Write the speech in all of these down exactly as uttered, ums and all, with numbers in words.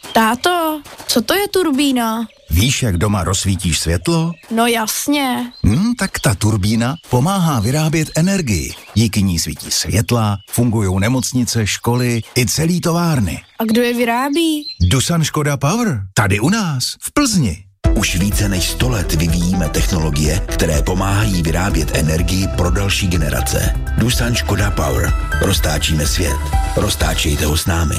Táto, co to je turbína? Víš, jak doma rozsvítíš světlo? No jasně. Hmm, tak ta turbína pomáhá vyrábět energii. Díky ní svítí světla, fungují nemocnice, školy i celý továrny. A kdo je vyrábí? Doosan Škoda Power, tady u nás, v Plzni. Už více než sto let vyvíjíme technologie, které pomáhají vyrábět energii pro další generace. Doosan Škoda Power. Roztáčíme svět. Roztáčejte ho s námi.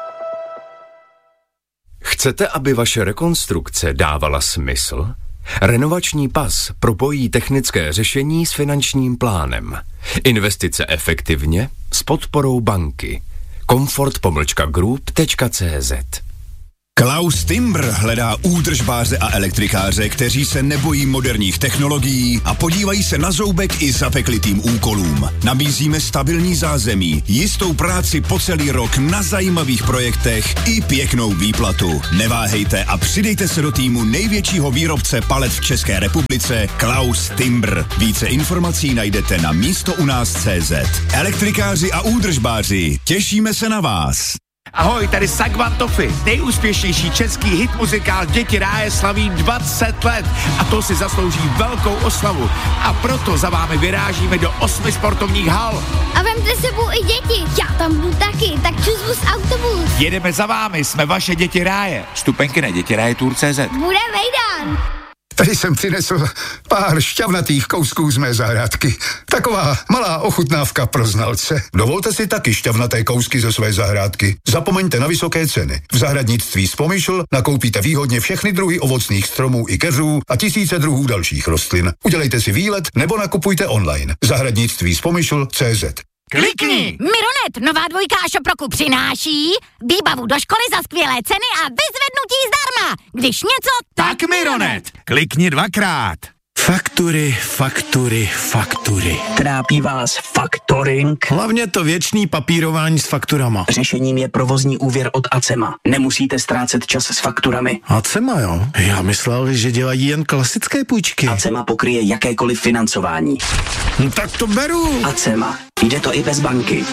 Chcete, aby vaše rekonstrukce dávala smysl? Renovační pas propojí technické řešení s finančním plánem. Investice efektivně s podporou banky. komfort pomlčka group tečka cé zet. Klaus Timbr hledá údržbáře a elektrikáře, kteří se nebojí moderních technologií a podívají se na zoubek i zapeklitým úkolům. Nabízíme stabilní zázemí, jistou práci po celý rok na zajímavých projektech i pěknou výplatu. Neváhejte a přidejte se do týmu největšího výrobce palet v České republice Klaus Timbr. Více informací najdete na místo u nás tečka cé zet. Elektrikáři a údržbáři, těšíme se na vás. Ahoj, tady Sagvan Toffy, nejúspěšnější český hit muzikál Děti ráje slaví dvacet let a to si zaslouží velkou oslavu. A proto za vámi vyrážíme do osmi sportovních hal. A vemte sebou i děti, já tam budu taky, tak čus z autobus. Jedeme za vámi, jsme vaše Děti ráje. Vstupenky na dětiráje tour tečka cé zet. Bude vejdan. Tady jsem přinesl pár šťavnatých kousků z mé zahrádky. Taková malá ochutnávka pro znalce. Dovolte si taky šťavnaté kousky ze své zahrádky. Zapomeňte na vysoké ceny. V zahradnictví Spomyšl nakoupíte výhodně všechny druhy ovocných stromů i keřů a tisíce druhů dalších rostlin. Udělejte si výlet nebo nakupujte online. Zahradnictví Spomyšl tečka cé zet. Klikni! Mironet, nová dvojka Šoproku přináší výbavu do školy za skvělé ceny a vyzvednutí zdarma. Když něco, tak, tak Mironet. Klikni dvakrát. Faktury, faktury, faktury. Trápí vás faktoring? Hlavně to věčný papírování s fakturama. Řešením je provozní úvěr od Acema. Nemusíte ztrácet čas s fakturami. Acema, jo? Já myslel, že dělají jen klasické půjčky. Acema pokryje jakékoliv financování. No, tak to beru. Acema. Jde to i bez banky.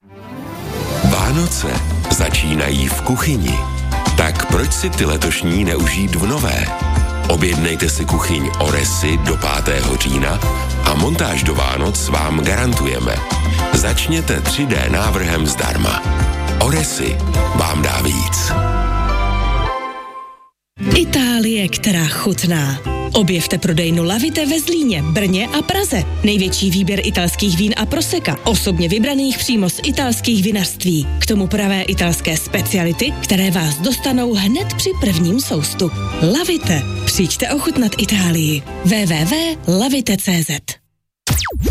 Vánoce začínají v kuchyni. Tak proč si ty letošní neužít v nové? Objednejte si kuchyň Oresy do pátého října a montáž do Vánoc vám garantujeme. Začněte tři dé návrhem zdarma. Oresy vám dá víc. Itálie, která chutná. Objevte prodejnu Lavite ve Zlíně, Brně a Praze. Největší výběr italských vín a proseka, osobně vybraných přímo z italských vinařství. K tomu pravé italské speciality, které vás dostanou hned při prvním soustu. Lavite. Přijďte ochutnat Itálii. w w w tečka lavite tečka cé zet